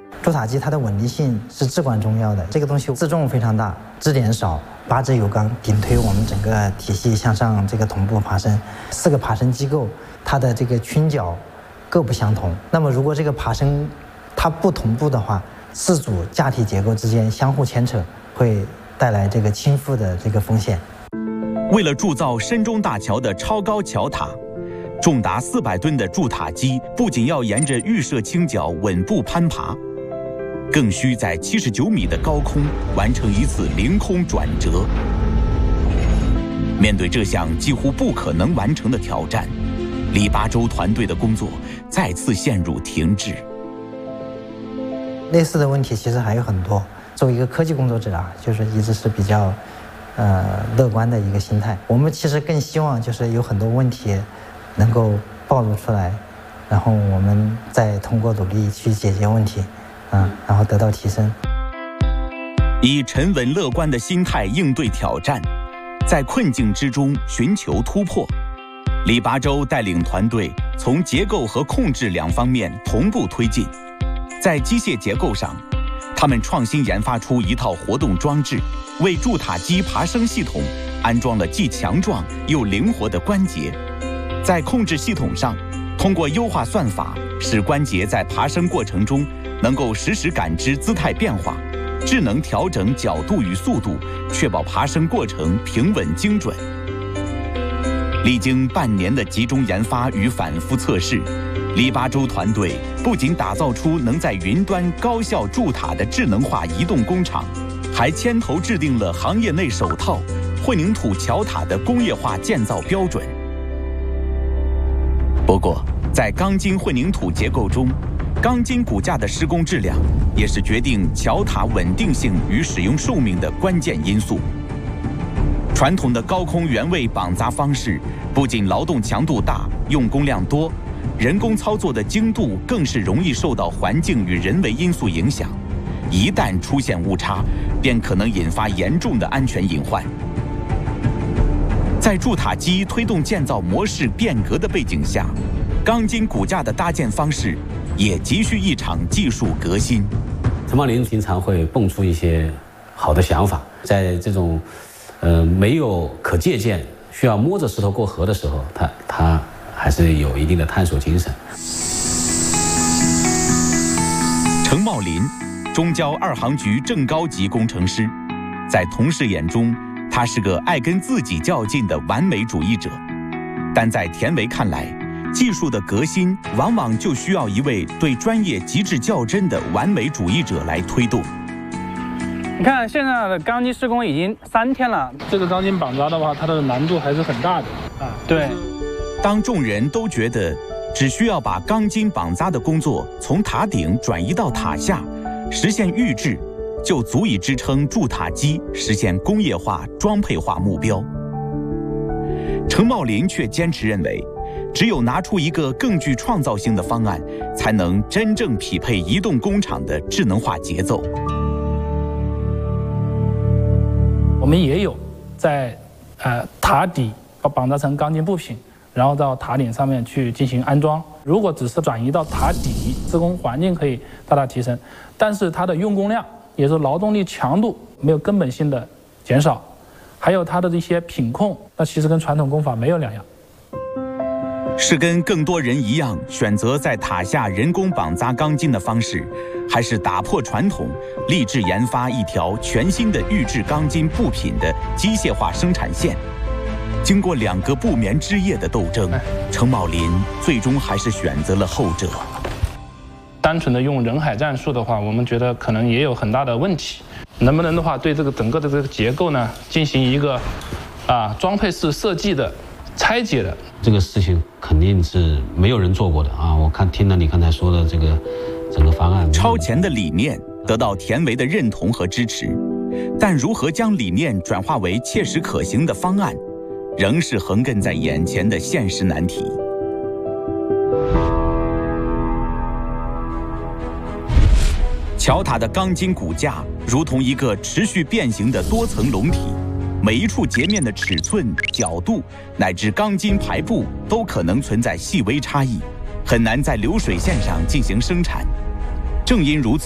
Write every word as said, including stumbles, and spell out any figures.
铸塔机它的稳定性是至关重要的，这个东西自重非常大，支点少，八支油缸顶推我们整个体系向上这个同步爬升，四个爬升机构它的这个倾角各不相同。那么如果这个爬升它不同步的话，四组架体结构之间相互牵扯，会带来这个倾覆的这个风险。 为了铸造深中大桥的超高桥塔，重达四百吨的铸塔机不仅要沿着预设倾角稳步攀爬，更需在七十九米的高空完成一次凌空转折。面对这项几乎不可能完成的挑战，李八洲团队的工作再次陷入停滞。 类似的问题其实还有很多。作为一个科技工作者啊，就是一直是比较呃乐观的一个心态。我们其实更希望就是有很多问题能够暴露出来，然后我们再通过努力去解决问题，啊，然后得到提升。 以沉稳乐观的心态应对挑战，在困境之中寻求突破。李八洲带领团队从结构和控制两方面同步推进。在机械结构上，他们创新研发出一套活动装置，为铸塔机爬升系统安装了既强壮又灵活的关节。在控制系统上，通过优化算法，使关节在爬升过程中能够实时感知姿态变化，智能调整角度与速度，确保爬升过程平稳精准。历经半年的集中研发与反复测试，李八洲团队不仅打造出能在云端高效铸塔的智能化移动工厂，还牵头制定了行业内首套混凝土桥塔的工业化建造标准。不过，在钢筋混凝土结构中，钢筋骨架的施工质量也是决定桥塔稳定性与使用寿命的关键因素。传统的高空原位绑扎方式不仅劳动强度大、用工量多，人工操作的精度更是容易受到环境与人为因素影响，一旦出现误差，便可能引发严重的安全隐患。在铸塔机推动建造模式变革的背景下，钢筋骨架的搭建方式也急需一场技术革新。 陈茂林经常会蹦出一些好的想法，在这种呃没有可借鉴、需要摸着石头过河的时候，他他还是有一定的探索精神。 程茂林，中交二航局正高级工程师，在同事眼中，他是个爱跟自己较劲的完美主义者，但在田维看来，技术的革新往往就需要一位对专业极致较真的完美主义者来推动。 你看现在的钢筋施工已经三天了， 这个钢筋绑扎的话，它的难度还是很大的啊。 对， 当众人都觉得只需要把钢筋绑扎的工作从塔顶转移到塔下，实现预制，就足以支撑铸塔机实现工业化、装配化目标。程茂林却坚持认为，只有拿出一个更具创造性的方案，才能真正匹配移动工厂的智能化节奏。 我们也有在呃塔底把绑扎成钢筋部品，然后到塔顶上面去进行安装。如果只是转移到塔底，施工环境可以大大提升，但是它的用工量，也就是劳动力强度没有根本性的减少，还有它的这些品控，那其实跟传统工法没有两样。 是跟更多人一样选择在塔下人工绑扎钢筋的方式，还是打破传统，立志研发一条全新的预制钢筋部品的机械化生产线？经过两个不眠之夜的斗争，程茂林最终还是选择了后者。 单纯的用人海战术的话，我们觉得可能也有很大的问题。能不能的话，对这个整个的这个结构呢，进行一个啊装配式设计的拆解的？ 这个事情肯定是没有人做过的啊！我看听了你刚才说的这个整个方案， 超前的理念得到田维的认同和支持，但如何将理念转化为切实可行的方案，仍是横亘在眼前的现实难题。桥塔的钢筋骨架如同一个持续变形的多层笼体，每一处截面的尺寸、角度乃至钢筋排布都可能存在细微差异，很难在流水线上进行生产。正因如此，